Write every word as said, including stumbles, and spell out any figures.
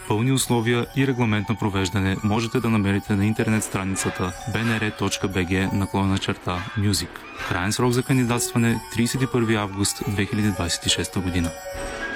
Пълни условия и регламент на провеждане можете да намерите на интернет страницата би ен ар точка би джи наклонена черта Music. Краен срок за кандидатстване тридесет и първи август две хиляди двадесет и шеста година.